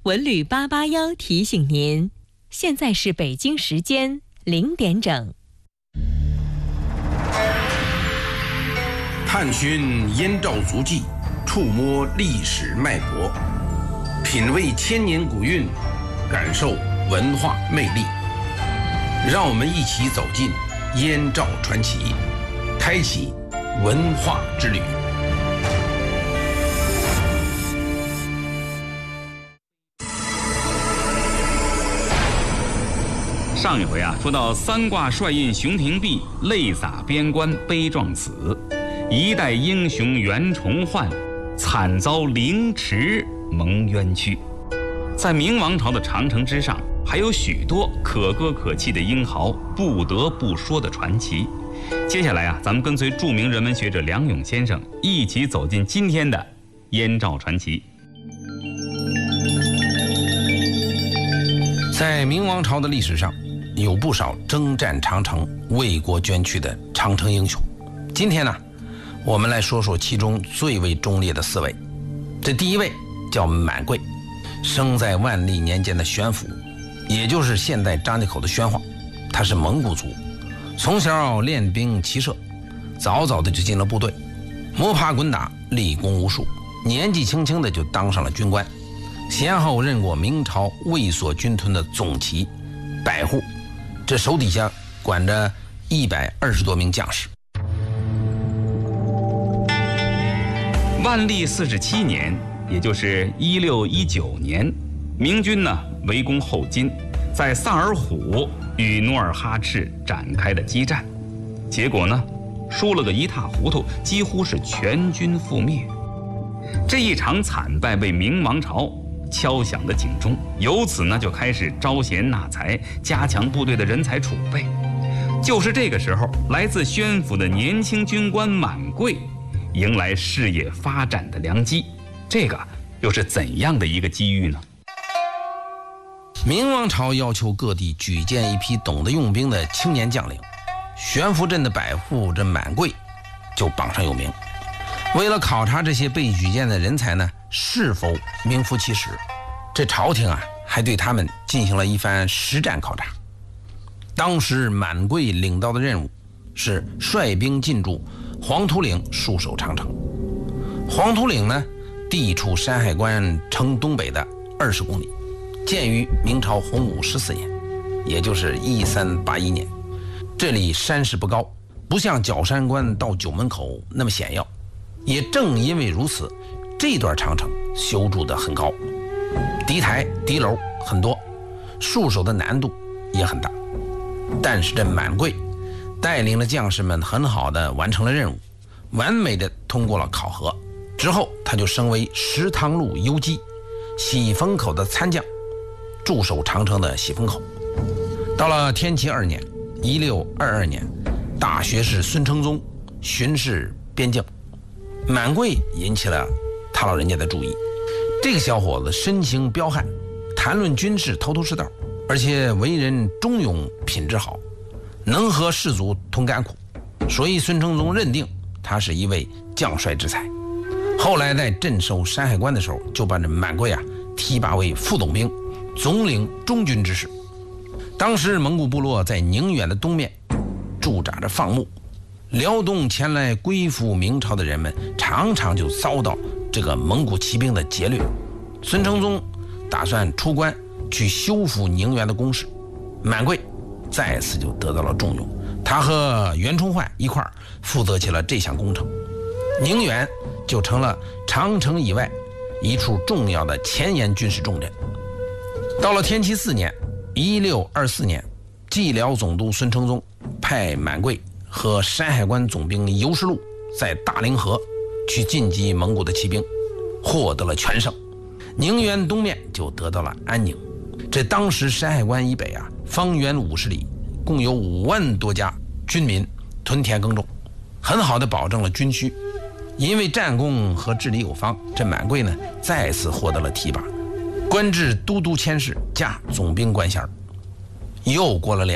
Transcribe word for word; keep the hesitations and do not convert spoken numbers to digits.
文旅八八幺提醒您，现在是北京时间零点整。 探寻燕赵足迹，触摸历史脉搏，品味千年古韵，感受文化魅力。让我们一起走进燕赵传奇，开启文化之旅。 上一回啊，说到三挂帅印熊廷弼，泪洒边关悲壮死，一代英雄袁崇焕，惨遭凌迟蒙冤屈。在明王朝的长城之上，还有许多可歌可泣的英豪，不得不说的传奇。接下来啊，咱们跟随著名人文学者梁勇先生一起走进今天的燕赵传奇。 在明王朝的历史上，有不少征战长城、为国捐躯的长城英雄。今天呢，我们来说说其中最为忠烈的四位。这第一位叫满贵，生在万历年间的宣府，也就是现在张家口的宣化。他是蒙古族，从小练兵骑射，早早的就进了部队，摸爬滚打，立功无数。年纪轻轻的就当上了军官，先后任过明朝卫所军屯的总旗、百户，这手底下管着一百二十多名将士。 万历四十七年，也就是一六一九年，明军呢围攻后金，在萨尔浒与努尔哈赤展开的激战，结果呢输了个一塌糊涂，几乎是全军覆灭。这一场惨败为明王朝敲响了警钟，由此呢就开始招贤纳才，加强部队的人才储备。就是这个时候，来自宣府的年轻军官满贵迎来事业发展的良机。这个又是怎样的一个机遇呢？ 明王朝要求各地举荐一批懂得用兵的青年将领，玄福镇的百户这满贵就榜上有名。为了考察这些被举荐的人才呢是否名副其实，这朝廷啊还对他们进行了一番实战考察。当时满贵领到的任务是率兵进驻黄土岭，戍守长城。黄土岭呢地处山海关城东北的二十公里，建于明朝洪武十四年，也就是一三八一年。这里山势不高，不像角山关到九门口那么险要。也正因为如此，这段长城修筑得很高，敌台敌楼很多，戍守的难度也很大。但是这满贵带领了将士们很好的完成了任务，完美的通过了考核。之后他就升为石塘路游击，喜峰口的参将，驻守长城的喜峰口。到了天启二年一六二二年，大学士孙承宗巡视边境，满贵引起了他老人家的注意。这个小伙子身形彪悍，谈论军事头头是道，而且为人忠勇，品质好，能和士卒同甘苦，所以孙承宗认定他是一位将帅之才。后来在镇守山海关的时候，就把这满贵啊提拔为副总兵，总领中军之事。当时蒙古部落在宁远的东面驻扎着放牧，辽东前来归附明朝的人们常常就遭到这个蒙古骑兵的劫掠。孙承宗打算出关去修复宁远的工事，满贵再次就得到了重用，他和袁崇焕一块儿负责起了这项工程。宁远就成了长城以外一处重要的前沿军事重镇。到了天启四年一六二四年，蓟辽总督孙承宗派满贵和山海关总兵尤世禄在大凌河去进击蒙古的骑兵，获得了全胜。宁远东面就得到了安宁。这当时山海关以北啊，方圆五十里，共有五万多家军民屯田耕种，很好的保证了军需。因为战功和治理有方，这满贵呢再次获得了提拔，官至都督佥事加总兵官衔。又过了两